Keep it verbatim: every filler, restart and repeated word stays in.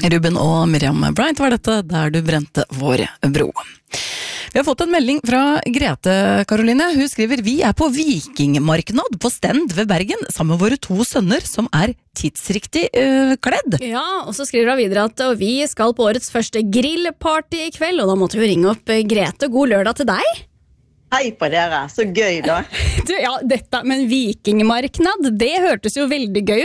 Ruben og Miriam Bryant var dette, der du brente vår bro. Vi har fått en melding fra Grete Karoline. Hun skriver, vi er på Vikingmarknad på Stend ved Bergen, sammen med våre to sønner som er tidsriktig øh, kledd. Ja, og så skriver hun videre at og vi skal på årets første grillparty i kveld, og da måtte vi ringe opp Grete. God lørdag til deg. Hei på dere, så gøy da. Du, ja, dette, men Vikingmarknad, det hørtes jo veldig gøy ut.